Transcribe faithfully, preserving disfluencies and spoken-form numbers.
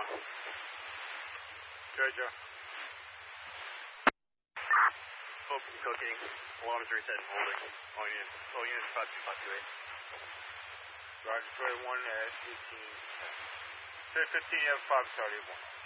Good, Joe. Oh, cooking. Alarm's reset and holding. All units, all units five two five two eight. Roger, twenty-one at eighteen. Say fifteen, you have five, start eight one.